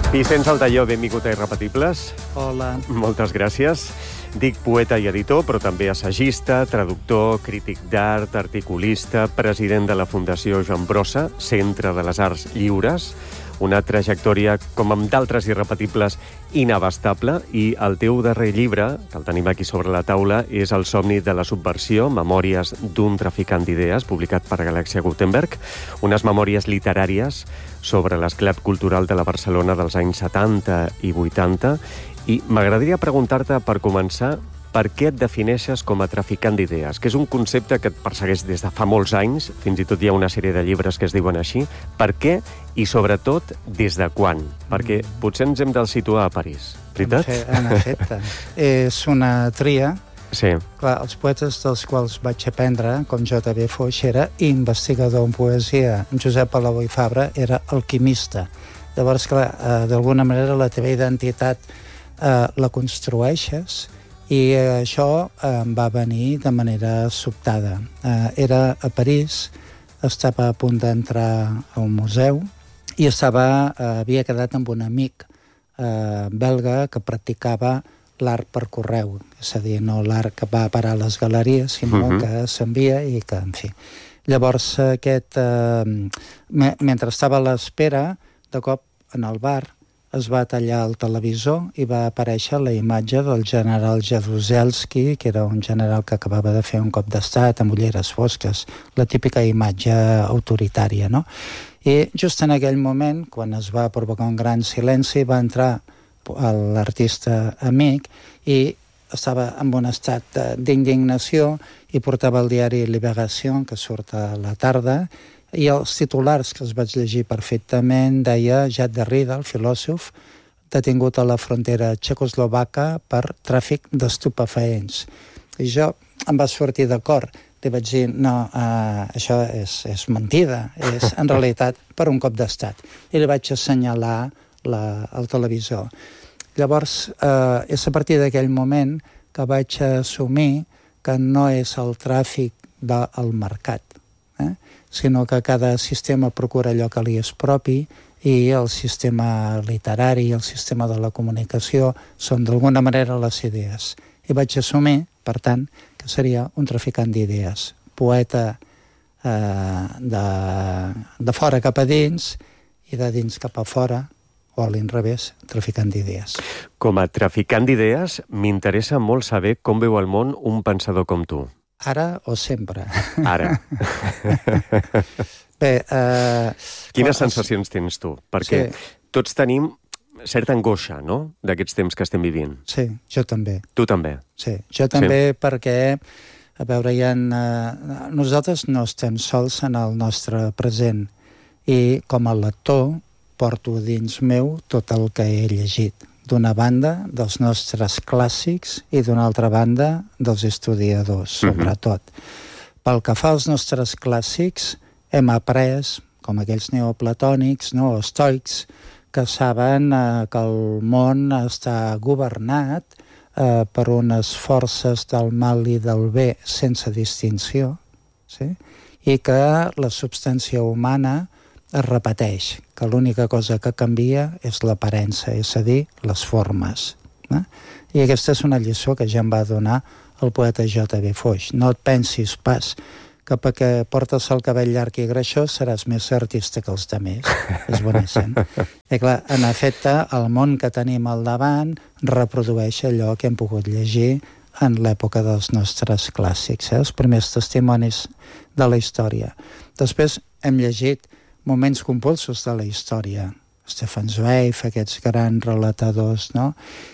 Vicenç Altaió, benvingut a Irrepetibles. Hola. Moltes gràcies. Dic poeta i editor, però també assagista, traductor, crític d'art, articulista, president de la Fundació Joan Brossa, Centre de les Arts Lliures, una trajectòria, com amb d'altres irrepetibles, inabastable, i el teu darrer llibre, que el tenim aquí sobre la taula, és El somni de la subversió, memòries d'un traficant d'idees, publicat per Galàxia Gutenberg, unes memòries literàries sobre l'esclat cultural de la Barcelona dels anys 70 i 80, i m'agradaria preguntar-te, per començar, per què et defineixes com a traficant d'idees, que és un concepte que et persegueix des de fa molts anys, fins i tot hi ha una sèrie de llibres que es diuen així. Per què i, sobretot, des de quan? Perquè potser ens hem de situar a París, veritat? En efecte. És una tria. Sí. Clar, els poetes dels quals vaig aprendre, com J.B. Foix, era investigador en poesia. Josep Palau i Fabra era alquimista. Llavors, clar, d'alguna manera la teva identitat la construeixes, i això em va venir de manera sobtada. Era a París, estava a punt d'entrar a un museu i havia quedat amb un amic belga que practicava l'art per correu, és a dir, no l'art que va a parar a les galeries, sinó que s'envia i que, en fi. Llavors, mentre estava a l'espera, de cop, en el bar, es va tallar el televisor i va aparèixer la imatge del general Jaruzelski, que era un general que acabava de fer un cop d'estat amb ulleres fosques, la típica imatge autoritària, no? I just en aquell moment, quan es va provocar un gran silenci, va entrar l'artista amic i estava en un estat d'indignació i portava el diari Libération, que surt a la tarda, i els titulars, que els vaig llegir perfectament, deia Jacques Derrida, el filòsof, detingut a la frontera txecoslovaca per tràfic d'estupefaents. I jo em va sortir d'acord. Li vaig dir, no, això és mentida, és en realitat per un cop d'estat. I li vaig assenyalar el televisor. Llavors, és a partir d'aquell moment que vaig assumir que no és el tràfic del mercat, sinó que cada sistema procura allò que li és propi, i el sistema literari i el sistema de la comunicació són d'alguna manera les idees. I vaig assumir, per tant, que seria un traficant d'idees, poeta de fora cap a dins i de dins cap a fora, o a l'inrevés, traficant d'idees. Com a traficant d'idees, m'interessa molt saber com veu el món un pensador com tu. Ara o sempre? Ara. Bé, quines sensacions tens tu? Perquè tots tenim certa angoixa, no?, d'aquests temps que estem vivint. Sí, jo també. Tu també? Sí, jo també, perquè, a veure, nosaltres no estem sols en el nostre present, i com a lector porto dins meu tot el que he llegit. D'una banda, dels nostres clàssics, i d'una altra banda, dels historiadors, sobretot. Pel que fa als nostres clàssics, hem après, com aquells neoplatònics, o estoics, que saben que el món està governat per unes forces del mal i del bé sense distinció, i que la substància humana es repeteix, que l'única cosa que canvia és l'aparença, és a dir, les formes. I aquesta és una lliçó que ja em va donar el poeta J.B. Foix. No et pensis pas que perquè portes el cabell llarg i greixós seràs més artista que els altres. És boníssim. I clar, en efecte, el món que tenim al davant reprodueix allò que hem pogut llegir en l'època dels nostres clàssics, els primers testimonis de la història. Després hem llegit moments compulsos de la història. Stefan Zweig, aquests grans relatadors, no?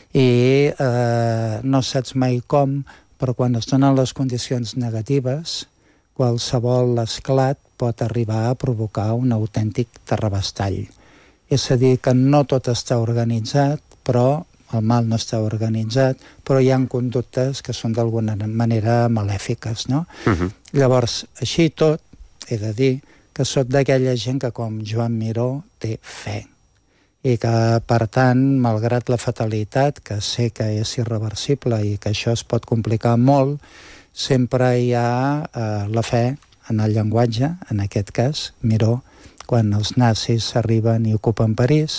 I no saps mai com, però quan es donen les condicions negatives, qualsevol esclat pot arribar a provocar un autèntic terrabastall. És a dir, que no tot està organitzat, però el mal no està organitzat, però hi ha conductes que són d'alguna manera malèfiques, no? Llavors, així tot, he de dir que soc d'aquella gent que, com Joan Miró, té fe. I que, per tant, malgrat la fatalitat, que sé que és irreversible i que això es pot complicar molt, sempre hi ha la fe en el llenguatge, en aquest cas, Miró, quan els nazis arriben i ocupen París,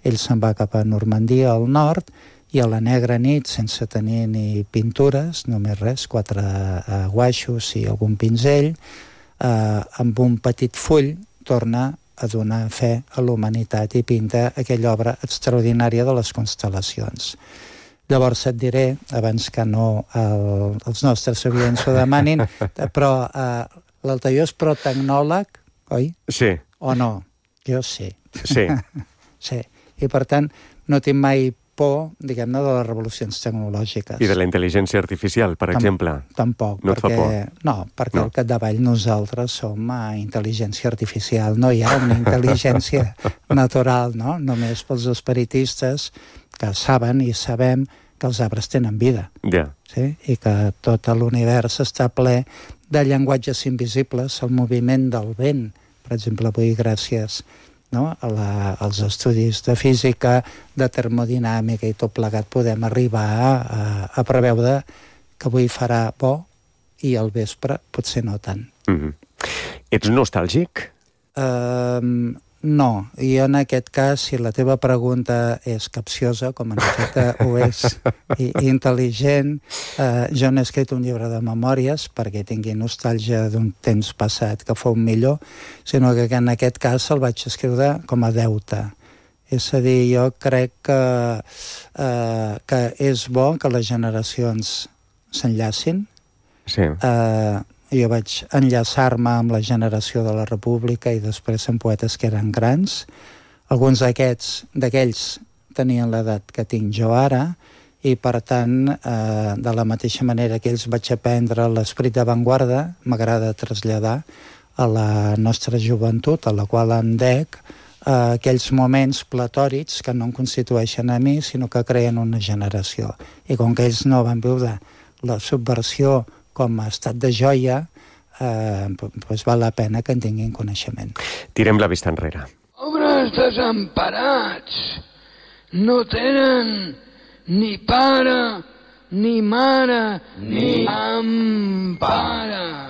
ell se'n va cap a Normandia al nord, i a la negra nit, sense tenir ni pintures, només res, 4 guaixos i algun pinzell, amb un petit full torna a donar fe a l'humanitat i pinta aquella obra extraordinària de les constel·lacions. Llavors et diré, abans que no els nostres oients ho demanin, però l'Altaió és protecnòleg, oi? Sí. O no? Jo sí. Sí. Sí. I per tant, no tinc mai por, diguem-ne, de les revolucions tecnològiques. I de la intel·ligència artificial, per exemple? Tampoc. No et fa por? No, perquè al capdavall nosaltres som intel·ligència artificial. No hi ha una intel·ligència natural, no? Només pels espiritistes que saben i sabem que els arbres tenen vida. Ja. Sí? I que tot l'univers està ple de llenguatges invisibles, el moviment del vent, per exemple, avui gràcies als estudis de física, de termodinàmica i tot plegat podem arribar a preveure que avui farà bo i al vespre potser no tant. Ets nostàlgic? No, i en aquest cas, si la teva pregunta és capciosa, com en efecte ho és, i intel·ligent, jo no he escrit un llibre de memòries perquè tingui nostàlgia d'un temps passat que fou millor, sinó que en aquest cas el vaig escriure com a deute. És a dir, jo crec que és bo que les generacions s'enllacin. Sí. Jo vaig enllaçar-me amb la generació de la República i després amb poetes que eren grans. Alguns d'aquells tenien l'edat que tinc jo ara i, per tant, de la mateixa manera que ells vaig aprendre l'esperit d'avantguarda, m'agrada traslladar a la nostra joventut, a la qual em dec aquells moments platòrics que no em constitueixen a mi, sinó que creen una generació. I com que ells no van viure la subversió com a estat de joia, doncs val la pena que en tinguin coneixement. Tirem la vista enrere. Pobres desemparats no tenen ni pare, ni mare, ni empara.